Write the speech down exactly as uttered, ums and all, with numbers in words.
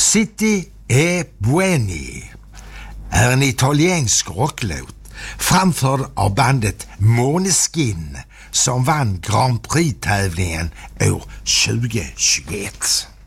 City e Bueni är en italiensk rocklåt framförd av bandet Måneskin som vann Grand Prix-tävlingen år tjugo tjugoett.